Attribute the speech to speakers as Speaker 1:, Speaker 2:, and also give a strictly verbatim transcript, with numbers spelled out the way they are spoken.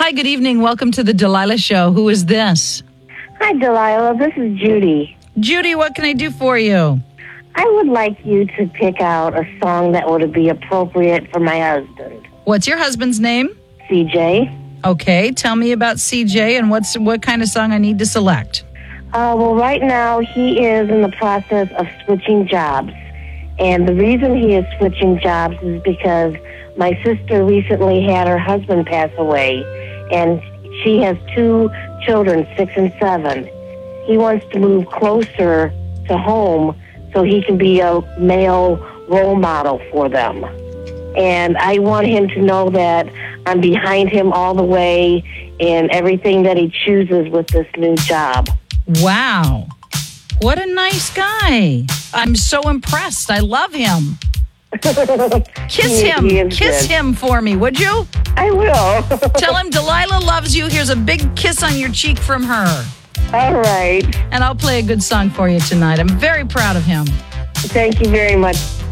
Speaker 1: Hi, good evening. Welcome to the Delilah Show. Who is this?
Speaker 2: Hi, Delilah. This is Judy.
Speaker 1: Judy, what can I do for you?
Speaker 2: I would like you to pick out a song that would be appropriate for my husband.
Speaker 1: What's your husband's name?
Speaker 2: C J.
Speaker 1: Okay, tell me about C J and what's what kind of song I need to select.
Speaker 2: Uh, well, right now he is in the process of switching jobs. And the reason he is switching jobs is because my sister recently had her husband pass away. And she has two children, six and seven. He wants to move closer to home so he can be a male role model for them. And I want him to know that I'm behind him all the way in everything that he chooses with this new job.
Speaker 1: Wow. What a nice guy. I'm so impressed. I love him. Kiss
Speaker 2: He-
Speaker 1: him.
Speaker 2: he is
Speaker 1: Kiss
Speaker 2: good.
Speaker 1: him for me, would you?
Speaker 2: I will.
Speaker 1: Tell him Delilah loves you. Here's a big kiss on your cheek from her.
Speaker 2: All right.
Speaker 1: And I'll play a good song for you tonight. I'm very proud of him.
Speaker 2: Thank you very much.